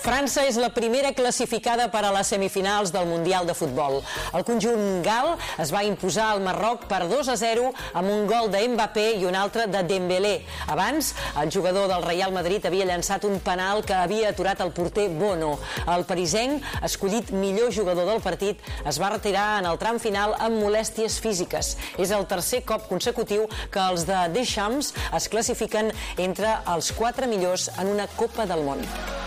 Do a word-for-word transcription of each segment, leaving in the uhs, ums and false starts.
França és la primera classificada per a les semifinals del Mundial de Futbol. El conjunt gal es va imposar al Marroc per dos a zero amb un gol de Mbappé i un altre de Dembélé. Abans, el jugador del Real Madrid havia llançat un penal que havia aturat el porter Bono. El parisenc, escollit millor jugador del partit, es va retirar en el tram final amb molèsties físiques. És el tercer cop consecutiu que els de Deschamps es classifiquen entre els quatre millors en una Copa del Món.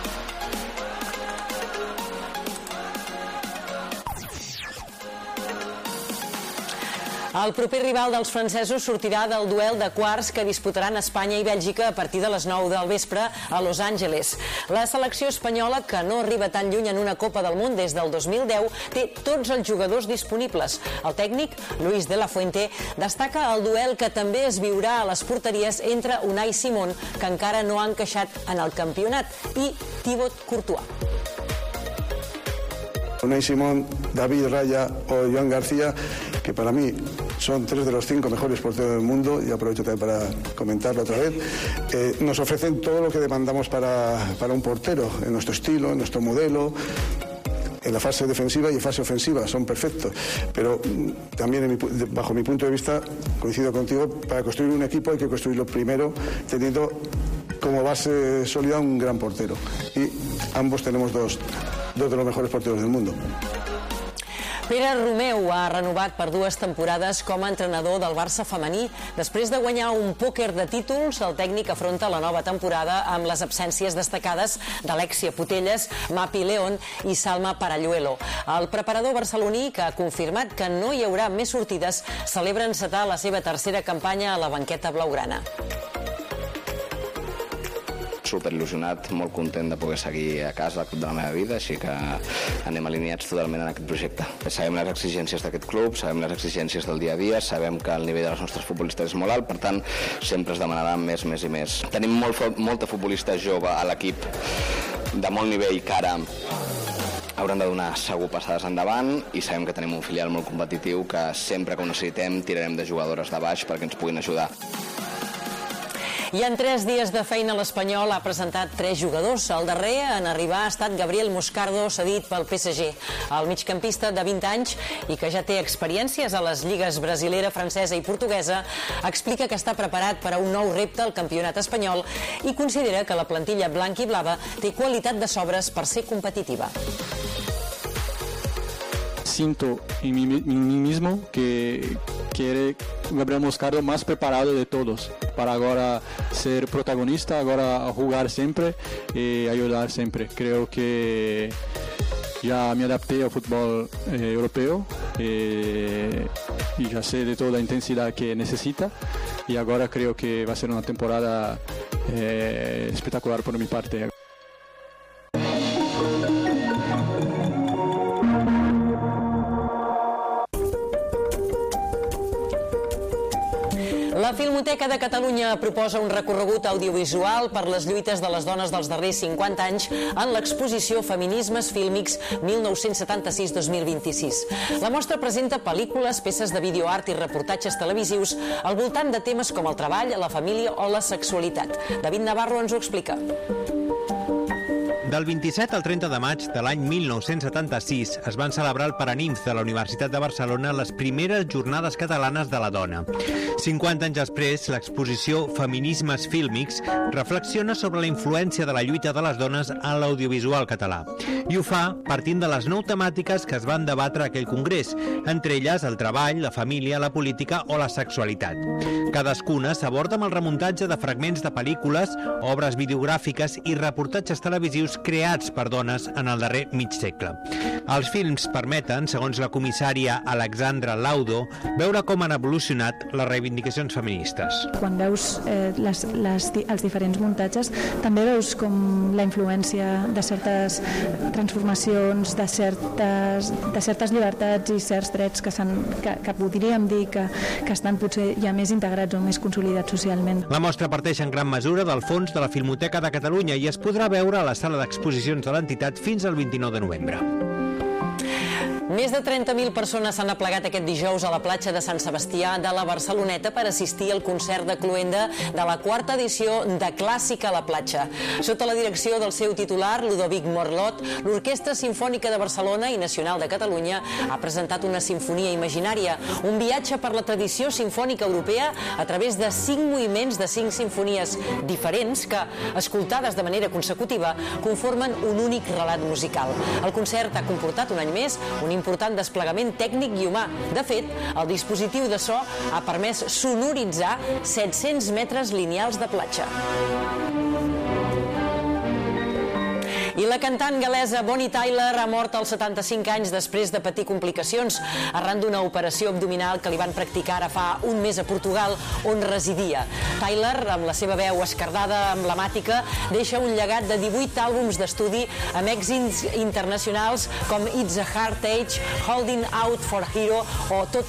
El proper rival dels francesos sortirà del duel de quarts que disputaran Espanya i Bèlgica a partir de les nou del vespre a Los Angeles. La selecció espanyola, que no arriba tan lluny en una Copa del Món des del dos mil deu, té tots els jugadors disponibles. El tècnic, Luis de la Fuente, destaca el duel que també es viurà a les porteries entre Unai Simón, que encara no ha encaixat en el campionat, i Thibaut Courtois. Unai Simón, David Raya o Joan García, que para mí son tres de los cinco mejores porteros del mundo, y aprovecho también para comentarlo otra vez, eh, nos ofrecen todo lo que demandamos para, para un portero, en nuestro estilo, en nuestro modelo. En la fase defensiva y en fase ofensiva son perfectos, pero también en mi, bajo mi punto de vista, coincido contigo, para construir un equipo hay que construirlo primero teniendo como base sólida un gran portero, y ambos tenemos dos, dos de los mejores porteros del mundo. Pere Romeu ha renovat per dues temporades com a entrenador del Barça femení. Després de guanyar un pòquer de títols, el tècnic afronta la nova temporada amb les absències destacades d'Alexia Putellas, Mapi León i Salma Paralluelo. El preparador barceloní, que ha confirmat que no hi haurà més sortides, celebra encetar la seva tercera campanya a la banqueta blaugrana. Superil·lusionat, molt content de poder seguir a casa, al club de la meva vida, així que anem alineats totalment en aquest projecte. Sabem les exigències d'aquest club, sabem les exigències del dia a dia, sabem que el nivell de les nostres futbolistes és molt alt, per tant, sempre es demanarà més, més i més. Tenim molt, molta futbolista jove a l'equip de molt nivell que ara hauran de donar segur passades endavant, i sabem que tenim un filial molt competitiu que sempre que ho necessitem tirarem de jugadores de baix perquè ens puguin ajudar. I en tres dies de feina l'Espanyol ha presentat tres jugadors. El darrer en arribar ha estat Gabriel Moscardo, cedit pel P S G. El migcampista de vint anys i que ja té experiències a les lligues brasilera, francesa i portuguesa, explica que està preparat per a un nou repte al campionat espanyol i considera que la plantilla blanca i blava té qualitat de sobres per ser competitiva. Siento en mí, en mí mismo que quiere Gabriel Moscardo más preparado de todos para ahora ser protagonista, ahora jugar siempre y ayudar siempre. Creo que ya me adapté al fútbol eh, europeo eh, y ya sé de toda la intensidad que necesita, y ahora creo que va a ser una temporada eh, espectacular por mi parte. La Filmoteca de Catalunya proposa un recorregut audiovisual per les lluites de les dones dels darrers cinquanta anys en l'exposició Feminismes Fílmics mil nou-cents setanta-sis dos mil vint-i-sis. La mostra presenta pel·lícules, peces de videoart i reportatges televisius al voltant de temes com el treball, la família o la sexualitat. David Navarro ens ho explica. Del vint-i-set al trenta de maig de l'any mil nou-cents setanta-sis es van celebrar al Paranimf de la Universitat de Barcelona les primeres jornades catalanes de la dona. cinquanta anys després, l'exposició Feminismes Fílmics reflexiona sobre la influència de la lluita de les dones en l'audiovisual català. I ho fa partint de les nou temàtiques que es van debatre a aquell congrés, entre elles el treball, la família, la política o la sexualitat. Cadascuna s'aborda amb el remuntatge de fragments de pel·lícules, obres videogràfiques i reportatges televisius creats per dones en el darrer mig segle. Els films permeten, segons la comissària Alexandra Laudo, veure com han evolucionat les reivindicacions feministes. Quan veus eh, les, les, els diferents muntatges, també veus com la influència de certes transformacions, de certes, de certes llibertats i certs drets que, que, que podríem dir que, que estan potser ja més integrats o més consolidats socialment. La mostra parteix en gran mesura del fons de la Filmoteca de Catalunya i es podrà veure a la sala d'exposicions de l'entitat fins al vint-i-nou de novembre. Més de trenta mil persones s'han aplegat aquest dijous a la platja de Sant Sebastià de la Barceloneta per assistir al concert de cloenda de la quarta edició de Clàssica a la platja. Sota la direcció del seu titular, Ludovic Morlot, l'Orquestra Simfònica de Barcelona i Nacional de Catalunya ha presentat una sinfonia imaginària, un viatge per la tradició simfònica europea a través de cinc moviments de cinc sinfonies diferents que, escoltades de manera consecutiva, conformen un únic relat musical. El concert ha comportat un any més un important desplegament tècnic i humà. De fet, el dispositiu de so ha permès sonoritzar set-cents metres lineals de platja. I la cantant gal·lesa Bonnie Tyler ha mort als setanta-cinc anys després de patir complicacions arran d'una operació abdominal que li van practicar ara fa un mes a Portugal, on residia. Tyler, amb la seva veu esquerdada emblemàtica, deixa un llegat de divuit àlbums d'estudi amb èxits internacionals com It's a Hard Age, Holding Out for Hero o Total